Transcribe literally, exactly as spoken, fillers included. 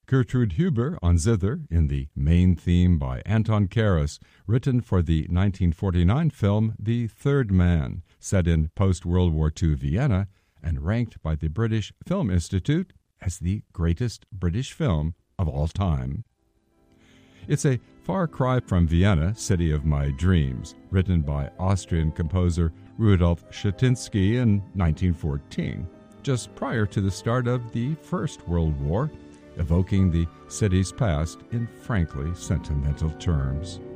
Gertrude Huber on zither in the main theme by Anton Karas, written for the nineteen forty-nine film The Third Man, set in post-World War Two Vienna and ranked by the British Film Institute as the greatest British film of all time. It's a far cry from Vienna, city of my dreams, written by Austrian composer Rudolf Schutinsky in nineteen fourteen, just prior to the start of the First World War, evoking the city's past in frankly sentimental terms.